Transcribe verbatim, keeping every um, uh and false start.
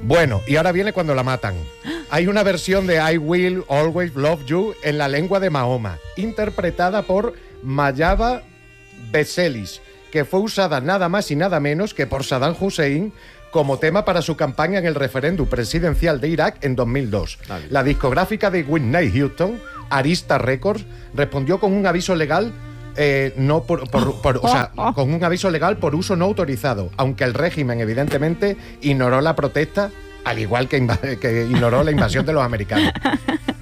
Bueno, y ahora viene cuando la matan. Hay una versión de I Will Always Love You en la lengua de Mahoma, interpretada por Mayaba Beselis, que fue usada nada más y nada menos que por Saddam Hussein como tema para su campaña en el referéndum presidencial de Irak en dos mil dos. Vale. La discográfica de Whitney Houston, Arista Records, respondió con un aviso legal Eh, no por, por, por, o sea, con un aviso legal por uso no autorizado, aunque el régimen evidentemente ignoró la protesta, al igual que, inv- que ignoró la invasión de los americanos.